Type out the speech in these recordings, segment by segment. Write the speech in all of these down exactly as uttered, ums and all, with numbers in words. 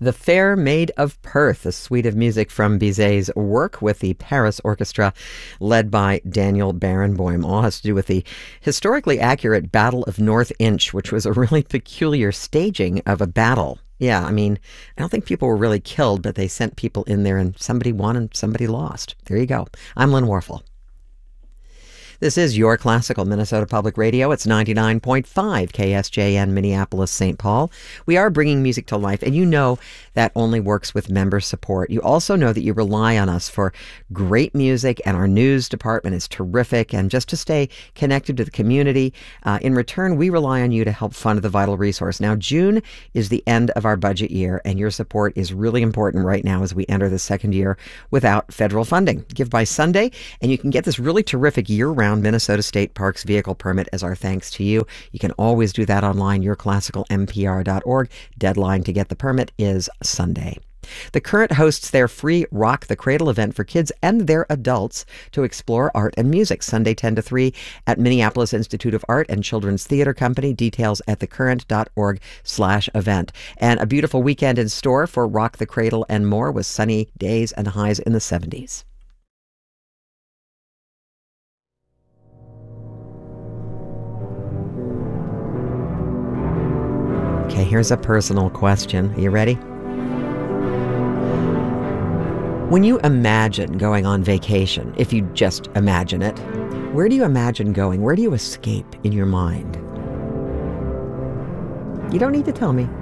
The Fair Maid of Perth, a suite of music from Bizet's work with the Paris Orchestra, led by Daniel Barenboim. All has to do with the historically accurate Battle of North Inch, which was a really peculiar staging of a battle. Yeah, I mean, I don't think people were really killed, but they sent people in there and somebody won and somebody lost. There you go. I'm Lynn Warfel. This is your classical Minnesota Public Radio. It's ninety-nine point five K S J N, Minneapolis, Saint Paul. We are bringing music to life, and you know that only works with member support. You also know that you rely on us for great music, and our news department is terrific, and just to stay connected to the community. Uh, in return, we rely on you to help fund the vital resource. Now, June is the end of our budget year, and your support is really important right now as we enter the second year without federal funding. Give by Sunday, and you can get this really terrific year-round Minnesota State Parks vehicle permit as our thanks to you. You can always do that online, your classical M P R dot org. Deadline to get the permit is Sunday. The Current hosts their free Rock the Cradle event for kids and their adults to explore art and music, Sunday ten to three at Minneapolis Institute of Art and Children's Theater Company. Details at the current dot org slash event. And a beautiful weekend in store for Rock the Cradle and more, with sunny days and highs in the seventies. Okay, here's a personal question. Are you ready? When you imagine going on vacation, if you just imagine it, where do you imagine going? Where do you escape in your mind? You don't need to tell me.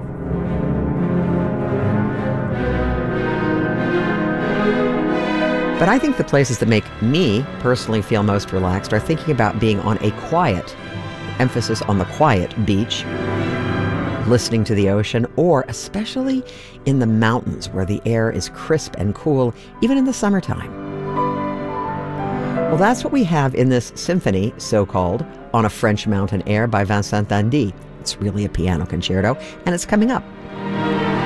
But I think the places that make me personally feel most relaxed are thinking about being on a quiet, emphasis on the quiet beach, listening to the ocean, or especially in the mountains where the air is crisp and cool, even in the summertime. Well, that's what we have in this symphony, so-called, On a French Mountain Air by Vincent Dandy. It's really a piano concerto, and it's coming up.